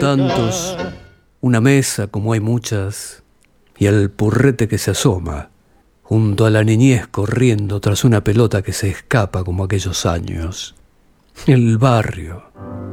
tantos, una mesa como hay muchas, y el purrete que se asoma, junto a la niñez corriendo tras una pelota que se escapa como aquellos años. El barrio,